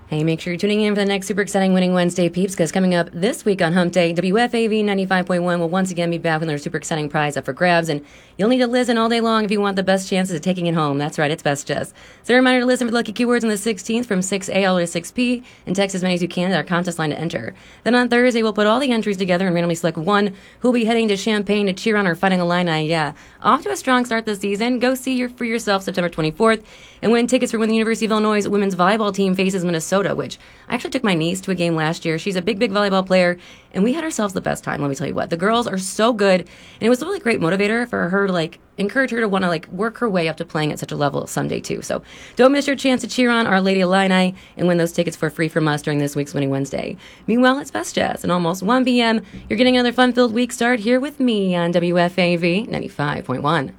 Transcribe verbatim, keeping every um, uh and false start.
Hey, make sure you're tuning in for the next super exciting Winning Wednesday, peeps, because coming up this week on Hump Day, W F A V ninety-five point one will once again be back with another super exciting prize up for grabs, and you'll need to listen all day long if you want the best chances of taking it home. That's right, it's Best Jess. So a reminder to listen for the lucky keywords on the sixteenth from six A L to six P, and text as many as you can to our contest line to enter. Then on Thursday, we'll put all the entries together and randomly select one who'll be heading to Champaign to cheer on our Fighting Illini. Yeah, off to a strong start this season. Go see your, for yourself September twenty-fourth, and win tickets for when the University of Illinois women's volleyball team faces Minnesota, which I actually took my niece to a game last year. She's a big, big volleyball player, and we had ourselves the best time, let me tell you what. The girls are so good, and it was a really great motivator for her to, like, encourage her to want to, like, work her way up to playing at such a level someday, too. So don't miss your chance to cheer on Our Lady Illini and win those tickets for free from us during this week's Winning Wednesday. Meanwhile, it's Best Jazz, and almost one p.m., you're getting another fun-filled week start here with me on W F A V ninety-five point one.